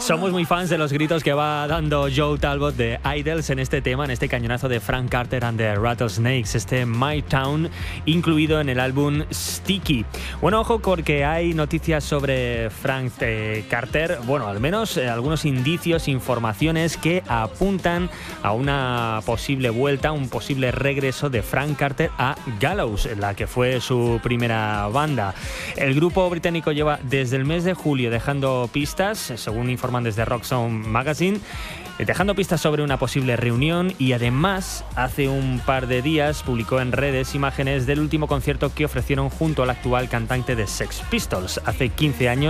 Somos muy fans de los gritos que va dando Joe Talbot de Idols en este tema, en este cañonazo de Frank Carter and the Rattlesnakes, este My Town, incluido en el álbum Sticky. Bueno, ojo, porque hay noticias sobre Frank Carter, bueno, al menos algunos indicios, informaciones que apuntan a una posible vuelta, un posible regreso de Frank Carter a Gallows, la que fue su primera banda. El grupo británico lleva desde el mes de julio dejando pistas, según informan desde Rock Sound Magazine, dejando pistas sobre una posible reunión, y además hace un par de días publicó en redes imágenes del último concierto que ofrecieron junto al actual cantante de Sex Pistols hace 15 años.